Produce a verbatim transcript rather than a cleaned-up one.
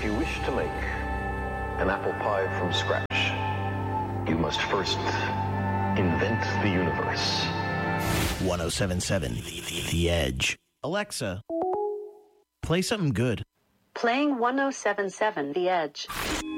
If you wish to make an apple pie from scratch, you must first invent the universe. one oh seven point seven The Edge. Alexa, play something good. Playing one oh seven point seven The Edge.